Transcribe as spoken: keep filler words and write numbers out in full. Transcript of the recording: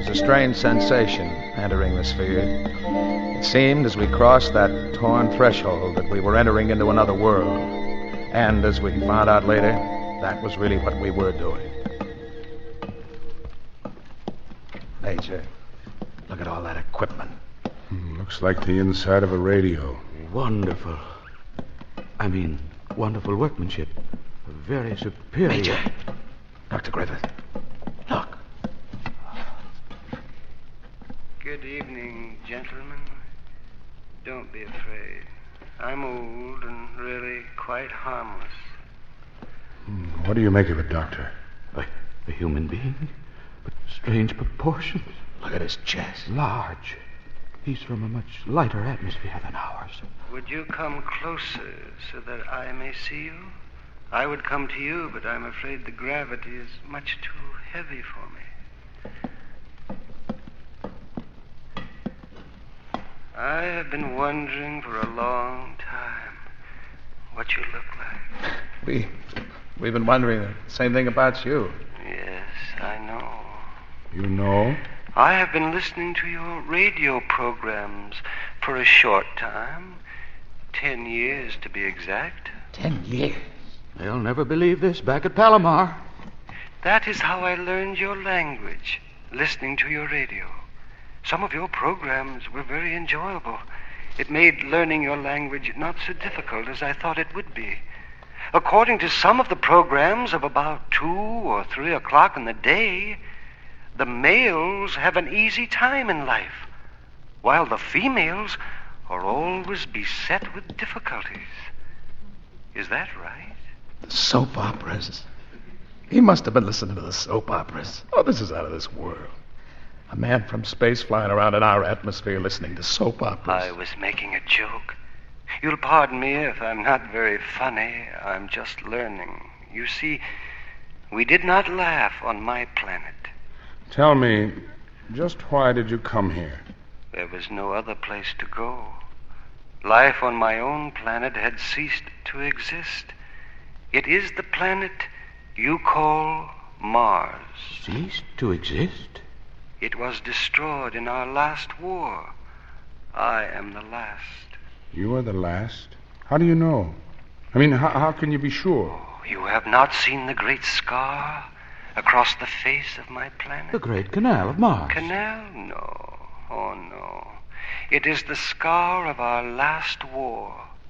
was a strange sensation entering the sphere. It seemed as we crossed that torn threshold that we were entering into another world. And as we found out later, that was really what we were doing. Major, look at all that equipment. Hmm, looks like the inside of a radio. Wonderful. I mean, wonderful workmanship. Very superior. Major! Doctor Griffith, look. Good evening, gentlemen. Don't be afraid. I'm old and really quite harmless. Hmm, what do you make of it, Doctor? A, a human being, but strange proportions. Look at his chest. Large. He's from a much lighter atmosphere than ours. Would you come closer so that I may see you? I would come to you, but I'm afraid the gravity is much too heavy for me. I have been wondering for a long time what you look like. We, we've been wondering the same thing about you. Yes, I know. You know? I have been listening to your radio programs for a short time. Ten years, to be exact. Ten years? They'll never believe this back at Palomar. That is how I learned your language, listening to your radio. Some of your programs were very enjoyable. It made learning your language not so difficult as I thought it would be. According to some of the programs of about two or three o'clock in the day, the males have an easy time in life, while the females are always beset with difficulties. Is that right? The soap operas. He must have been listening to the soap operas. Oh, this is out of this world. A man from space flying around in our atmosphere listening to soap operas. I was making a joke. You'll pardon me if I'm not very funny. I'm just learning. You see, we did not laugh on my planet. Tell me, just why did you come here? There was no other place to go. Life on my own planet had ceased to exist. It is the planet you call Mars. Ceased to exist? It was destroyed in our last war. I am the last. You are the last? How do you know? I mean, how, how can you be sure? Oh, you have not seen the great scar across the face of my planet? The Great Canal of Mars. Canal? No. Oh, no. It is the scar of our last war.